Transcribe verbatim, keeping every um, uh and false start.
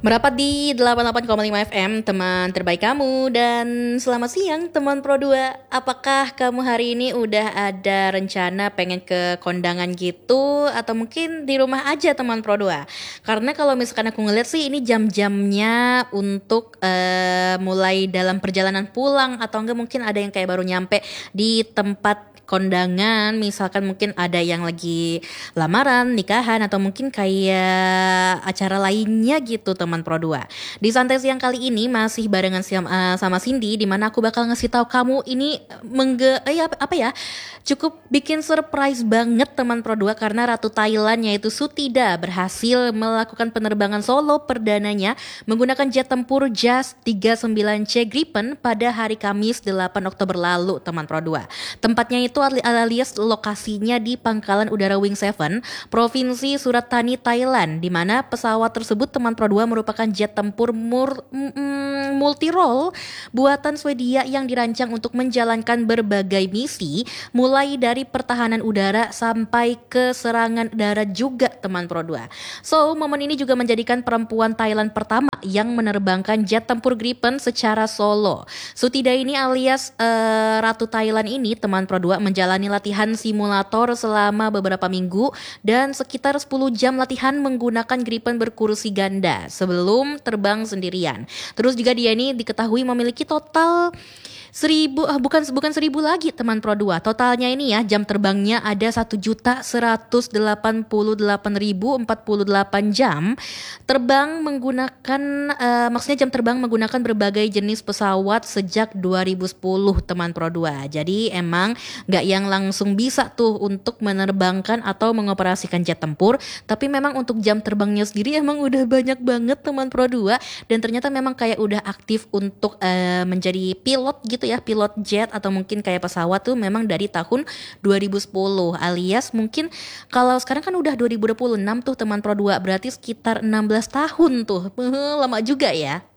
Merapat di delapan puluh delapan koma lima F M, teman terbaik kamu. Dan selamat siang teman Pro dua. Apakah kamu hari ini udah ada rencana pengen ke kondangan gitu, atau mungkin di rumah aja teman Pro dua? Karena kalau misalkan aku ngeliat sih ini jam-jamnya untuk eh, mulai dalam perjalanan pulang, atau enggak mungkin ada yang kayak baru nyampe di tempat kondangan, misalkan mungkin ada yang lagi lamaran, nikahan, atau mungkin kayak acara lainnya gitu teman Pro dua. Di santai siang kali ini masih barengan siam- eh, sama Cindy, di mana aku bakal ngasih tahu kamu ini mengge eh, apa, apa ya cukup bikin surprise banget teman Pro dua, karena Ratu Thailand yaitu Sutida berhasil melakukan penerbangan solo perdananya menggunakan jet tempur Jas tiga puluh sembilan C Gripen pada hari Kamis delapan Oktober lalu teman Pro dua. Tempatnya itu ali- alias lokasinya di Pangkalan Udara Wing tujuh, Provinsi Surat Thani, Thailand, di mana pesawat tersebut teman Pro dua merupakan jet tempur mur, mm, multirole buatan Swedia yang dirancang untuk menjalankan berbagai misi, mulai dari pertahanan udara sampai ke serangan udara juga teman Pro dua. So, momen ini juga menjadikan perempuan Thailand pertama yang menerbangkan jet tempur Gripen secara solo. Sutida ini alias eh, Ratu Thailand ini teman Pro dua menjalani latihan simulator selama beberapa minggu dan sekitar sepuluh jam latihan menggunakan Gripen berkursi ganda sebelum terbang sendirian. Terus juga dia ini diketahui memiliki total seribu ah, bukan bukan seribu lagi teman Pro dua. Totalnya ini ya, jam terbangnya ada satu juta seratus delapan puluh delapan ribu empat puluh delapan jam terbang menggunakan eh, maksudnya jam terbang menggunakan berbagai jenis pesawat sejak dua ribu sepuluh teman Pro dua. Jadi emang nggak yang langsung bisa tuh untuk menerbangkan atau mengoperasikan jet tempur, tapi memang untuk jam terbangnya sendiri emang udah banyak banget teman Pro dua, dan ternyata memang kayak udah aktif untuk eh, menjadi pilot gitu ya, pilot jet atau mungkin kayak pesawat tuh memang dari tahun dua ribu sepuluh, alias mungkin kalau sekarang kan udah dua ribu dua puluh enam tuh teman Pro dua, berarti sekitar enam belas tahun tuh. Lama juga ya.